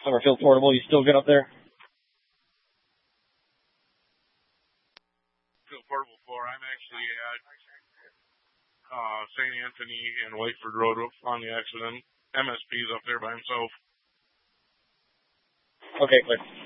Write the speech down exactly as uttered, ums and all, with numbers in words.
Summerfield Portable. You still good up there? Field Portable four. I'm actually at uh, Saint Anthony and Wakeford Road on the accident. M S P's up there by himself. Okay, clear.